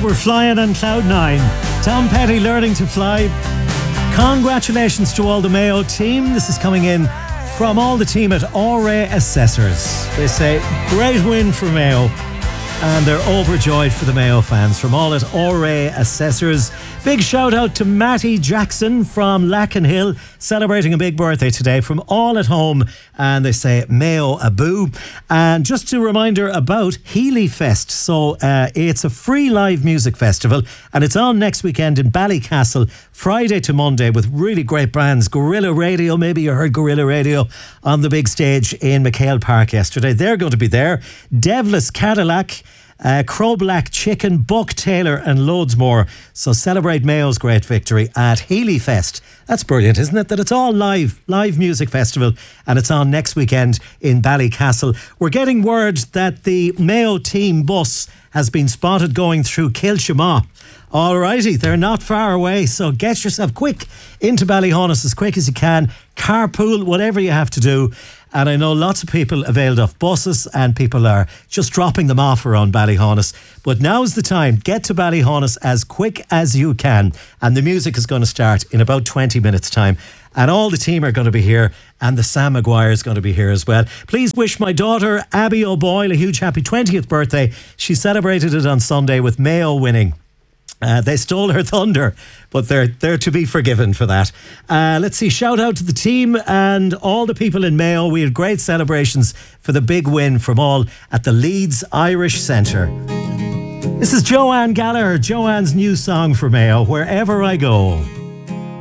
We're flying on cloud nine. Tom Petty learning to fly. Congratulations to all the Mayo team. This is coming in from all the team at Auray Assessors. They say, great win for Mayo. And they're overjoyed for the Mayo fans from all at Auray Assessors. Big shout out to Matty Jackson from Lackenhill, celebrating a big birthday today from all at home. And they say Mayo Abu. And just a reminder about Healy Fest. So it's a free live music festival and it's on next weekend in Ballycastle, Friday to Monday, with really great bands. Gorilla Radio, maybe you heard Gorilla Radio on the big stage in McHale Park yesterday. They're going to be there. Devless Cadillac, Crow Black Chicken, Buck Taylor and loads more. So celebrate Mayo's great victory at Healy Fest. That's brilliant, isn't it? That it's all live music festival and it's on next weekend in Ballycastle. We're getting word that the Mayo team bus has been spotted going through Kilshama. Alrighty, they're not far away, so get yourself quick into Ballyhonus as quick as you can. Carpool, whatever you have to do. And I know lots of people availed of buses and people are just dropping them off around Ballyhonus. But now's the time. Get to Ballyhonus as quick as you can. And the music is going to start in about 20 minutes' time. And all the team are going to be here. And the Sam Maguire is going to be here as well. Please wish my daughter, Abby O'Boyle, a huge happy 20th birthday. She celebrated it on Sunday with Mayo winning. They stole her thunder, but they're to be forgiven for that. Let's see, shout out to the team and all the people in Mayo. We had great celebrations for the big win from all at the Leeds Irish Centre. This is Joanne Gallagher, Joanne's new song for Mayo, Wherever I Go.